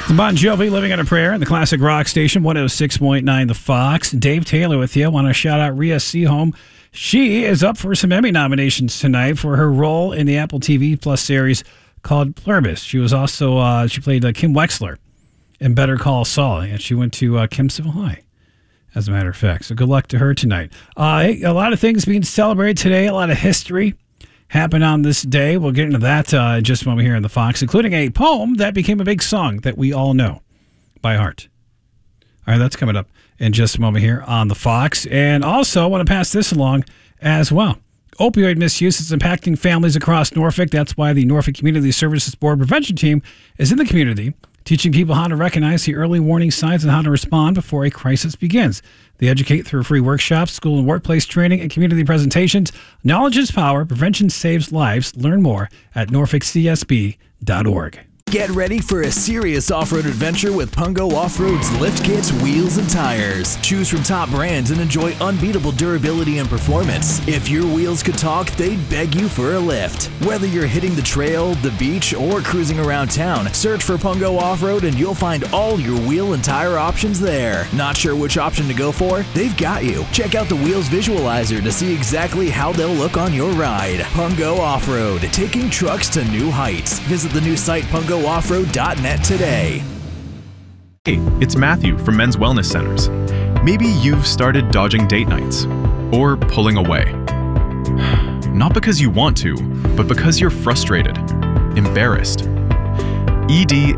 Bon Jovi, Living on a Prayer, the classic rock station, 106.9 The Fox. Dave Taylor with you. Want to shout out Rhea Seaholm. She is up for some Emmy nominations tonight for her role in the Apple TV Plus series called Pluribus. She was also, she played Kim Wexler in Better Call Saul, and she went to Kimsville High, as a matter of fact. So good luck to her tonight. A lot of things being celebrated today, a lot of history happened on this day. We'll get into that in just a moment here in the Fox, including a poem that became a big song that we all know by heart. All right, that's coming up in just a moment here on the Fox. And also, I want to pass this along as well. Opioid misuse is impacting families across Norfolk. That's why the Norfolk Community Services Board Prevention Team is in the community, teaching people how to recognize the early warning signs and how to respond before a crisis begins. They educate through free workshops, school and workplace training, and community presentations. Knowledge is power. Prevention saves lives. Learn more at norfolkcsb.org. Get ready for a serious off-road adventure with Pungo Off-Road's lift kits, wheels, and tires. Choose from top brands and enjoy unbeatable durability and performance. If your wheels could talk, they'd beg you for a lift. Whether you're hitting the trail, the beach, or cruising around town, search for Pungo Off-Road and you'll find all your wheel and tire options there. Not sure which option to go for? They've got you. Check out the Wheels Visualizer to see exactly how they'll look on your ride. Pungo Off-Road, taking trucks to new heights. Visit the new site pungo.offroad.net today. Hey, it's Matthew from Men's Wellness Centers. Maybe you've started dodging date nights or pulling away. Not because you want to, but because you're frustrated, embarrassed. ED